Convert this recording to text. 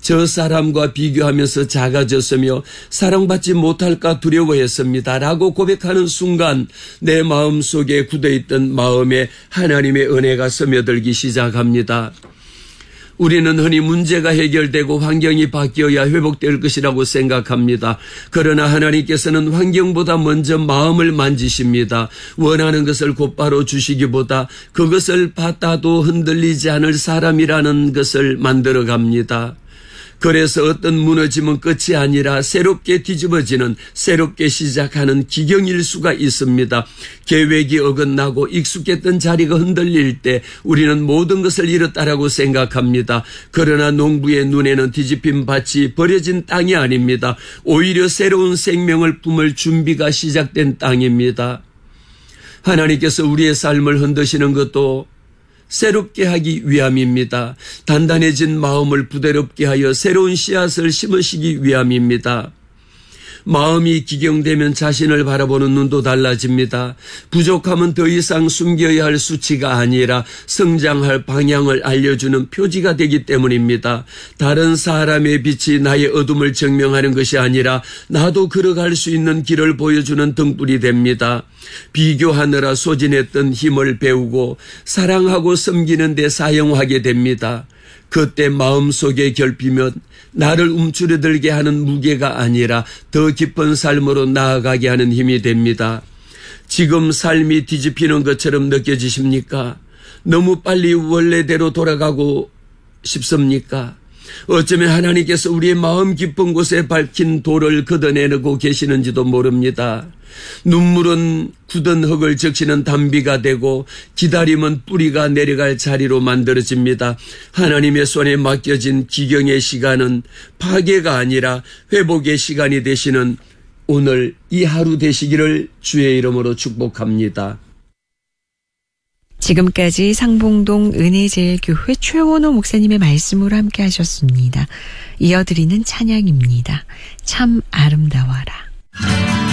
저 사람과 비교하면서 작아졌으며 사랑받지 못할까 두려워했습니다. 라고 고백하는 순간 내 마음속에 굳어있던 마음에 하나님의 은혜가 스며들기 시작합니다. 우리는 흔히 문제가 해결되고 환경이 바뀌어야 회복될 것이라고 생각합니다. 그러나 하나님께서는 환경보다 먼저 마음을 만지십니다. 원하는 것을 곧바로 주시기보다 그것을 받아도 흔들리지 않을 사람이라는 것을 만들어 갑니다. 그래서 어떤 무너짐은 끝이 아니라 새롭게 뒤집어지는, 새롭게 시작하는 기경일 수가 있습니다. 계획이 어긋나고 익숙했던 자리가 흔들릴 때 우리는 모든 것을 잃었다라고 생각합니다. 그러나 농부의 눈에는 뒤집힌 밭이 버려진 땅이 아닙니다. 오히려 새로운 생명을 품을 준비가 시작된 땅입니다. 하나님께서 우리의 삶을 흔드시는 것도 새롭게 하기 위함입니다. 단단해진 마음을 부드럽게 하여 새로운 씨앗을 심으시기 위함입니다. 마음이 기경되면 자신을 바라보는 눈도 달라집니다. 부족함은 더 이상 숨겨야 할 수치가 아니라 성장할 방향을 알려주는 표지가 되기 때문입니다. 다른 사람의 빛이 나의 어둠을 증명하는 것이 아니라 나도 걸어갈 수 있는 길을 보여주는 등불이 됩니다. 비교하느라 소진했던 힘을 배우고 사랑하고 섬기는 데 사용하게 됩니다. 그때 마음속에 결피면 나를 움츠러들게 하는 무게가 아니라 더 깊은 삶으로 나아가게 하는 힘이 됩니다. 지금 삶이 뒤집히는 것처럼 느껴지십니까? 너무 빨리 원래대로 돌아가고 싶습니까? 어쩌면 하나님께서 우리의 마음 깊은 곳에 밝힌 돌을 걷어내고 계시는지도 모릅니다. 눈물은 굳은 흙을 적시는 담비가 되고 기다림은 뿌리가 내려갈 자리로 만들어집니다. 하나님의 손에 맡겨진 기경의 시간은 파괴가 아니라 회복의 시간이 되시는 오늘 이 하루 되시기를 주의 이름으로 축복합니다. 지금까지 상봉동 은혜제일교회 최원호 목사님의 말씀으로 함께 하셨습니다. 이어드리는 찬양입니다. 참 아름다워라.